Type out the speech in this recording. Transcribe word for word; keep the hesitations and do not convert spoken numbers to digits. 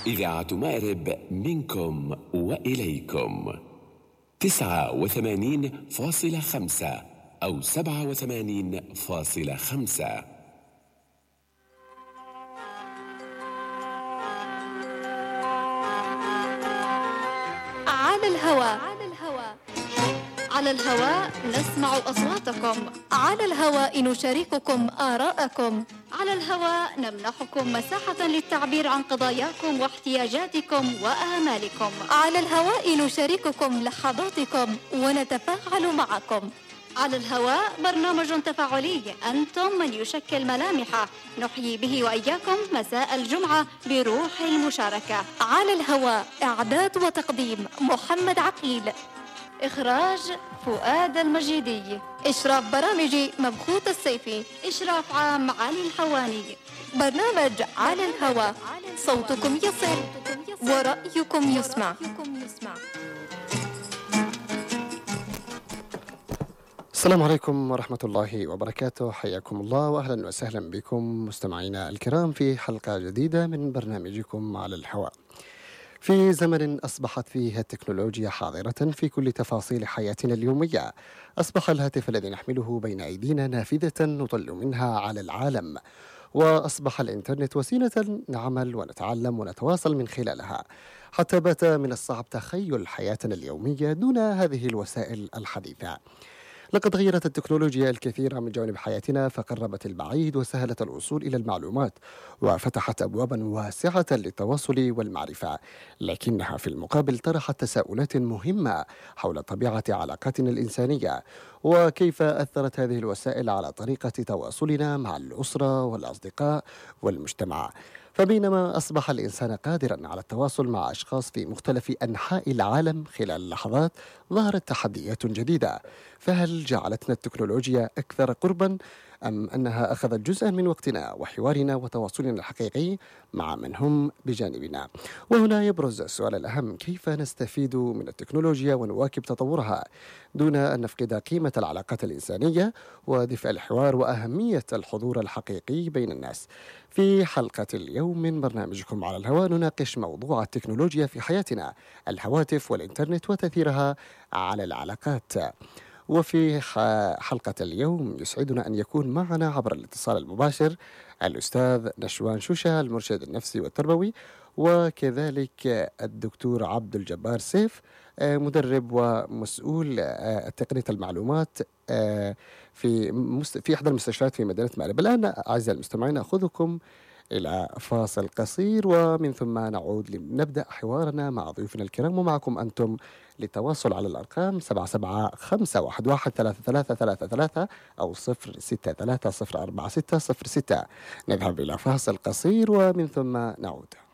إذاعة مأرب منكم وإليكم تسعة وثمانين فاصلة خمسة أو سبعة وثمانين فاصلة خمسة. على الهواء على الهواء نسمع أصواتكم، على الهواء نشارككم آراءكم، على الهواء نمنحكم مساحة للتعبير عن قضاياكم واحتياجاتكم وآمالكم، على الهواء نشارككم لحظاتكم ونتفاعل معكم. على الهواء برنامج تفاعلي أنتم من يشكل ملامحه نحيي به وإياكم مساء الجمعة بروح المشاركة. على الهواء إعداد وتقديم محمد عقيل، إخراج فؤاد المجيدي، إشراف برامجي مبخوت السيفي، إشراف عام علي الحواني. برنامج على الهواء، صوتكم يصل ورأيكم يسمع. السلام عليكم ورحمة الله وبركاته، حياكم الله وأهلا وسهلا بكم مستمعينا الكرام في حلقة جديدة من برنامجكم على الهواء. في زمن أصبحت فيه التكنولوجيا حاضرة في كل تفاصيل حياتنا اليومية، أصبح الهاتف الذي نحمله بين أيدينا نافذة نطل منها على العالم، وأصبح الإنترنت وسيلة نعمل ونتعلم ونتواصل من خلالها، حتى بات من الصعب تخيل حياتنا اليومية دون هذه الوسائل الحديثة. لقد غيرت التكنولوجيا الكثير من جوانب حياتنا، فقربت البعيد وسهلت الوصول إلى المعلومات وفتحت أبوابا واسعة للتواصل والمعرفة، لكنها في المقابل طرحت تساؤلات مهمة حول طبيعة علاقاتنا الإنسانية، وكيف أثرت هذه الوسائل على طريقة تواصلنا مع الأسرة والأصدقاء والمجتمع. فبينما أصبح الإنسان قادرا على التواصل مع أشخاص في مختلف أنحاء العالم، خلال لحظات ظهرت تحديات جديدة. فهل جعلتنا التكنولوجيا أكثر قربا، أم أنها أخذت جزءا من وقتنا وحوارنا وتواصلنا الحقيقي مع من هم بجانبنا؟ وهنا يبرز السؤال الأهم: كيف نستفيد من التكنولوجيا ونواكب تطورها دون أن نفقد قيمة العلاقات الإنسانية ودفء الحوار وأهمية الحضور الحقيقي بين الناس؟ في حلقة اليوم من برنامجكم على الهواء نناقش موضوع التكنولوجيا في حياتنا، الهواتف والإنترنت وتأثيرها على العلاقات. وفي حلقة اليوم يسعدنا أن يكون معنا عبر الاتصال المباشر الأستاذ نشوان شوشة، المرشد النفسي والتربوي، وكذلك الدكتور عبد الجبار سيف، مدرب ومسؤول تقنية المعلومات في في إحدى المستشفيات في مدينة مأرب. الآن أعزائي المستمعين أخذكم إلى فاصل قصير، ومن ثم نعود لنبدأ حوارنا مع ضيوفنا الكرام ومعكم أنتم للتواصل على الأرقام سبعة سبعة خمسة واحد واحد ثلاثة ثلاثة ثلاثة ثلاثة أو صفر ستة ثلاثة صفر أربعة ستة صفر ستة. نذهب إلى فاصل قصير ومن ثم نعود.